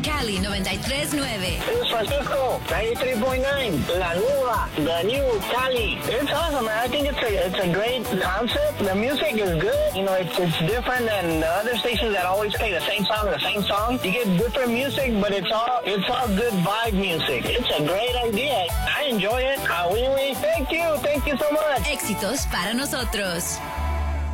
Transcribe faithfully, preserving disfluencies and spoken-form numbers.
Cali noventa y tres punto nueve. It's Francisco, ninety-three point nine. La Nueva, the new Cali. It's awesome, man. I think it's a it's a great concept. The music is good. You know, it's it's different than the other stations that always play the same song, the same song. You get different music, but it's all it's all good vibe music. It's a great idea. I enjoy it. Ah, oui, oui. Thank you. Thank you so much. Éxitos para nosotros.